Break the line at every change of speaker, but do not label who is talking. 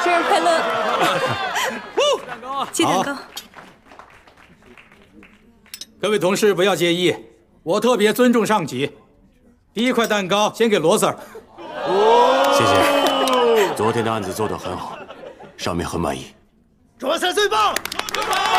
生日快乐！切蛋糕。
各位同事不要介意，我特别尊重上级。第一块蛋糕先给罗 Sir。
谢谢，昨天的案子做得很好，上面很满意。
卓 Sir 最棒！